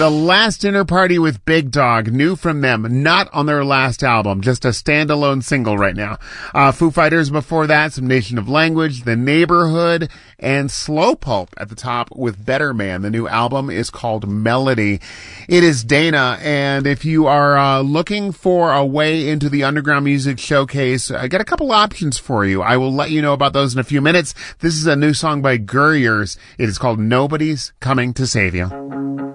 The Last Dinner Party with Big Dog, new from them, not on their last album, just a standalone single right now. Foo Fighters before that, some Nation of Language, The Neighborhood, and Slowpoke at the top with Better Man. The new album is called Melody. It is Dana, and if you are looking for a way into the Underground Music Showcase, I got a couple options for you. I will let you know about those in a few minutes. This is a new song by Gurriers. It is called Nobody's Coming to Save You.